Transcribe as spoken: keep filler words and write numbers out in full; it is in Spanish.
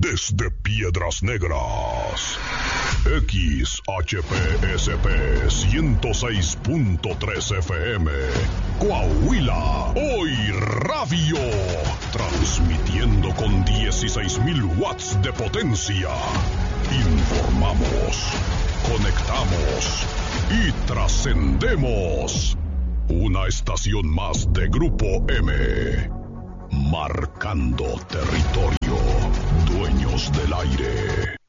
desde Piedras Negras. X H P S P ciento seis punto tres F M, Coahuila, Hoy Radio, transmitiendo con dieciséis mil watts de potencia. Informamos, conectamos y trascendemos. Una estación más de Grupo M, marcando territorio, dueños del aire.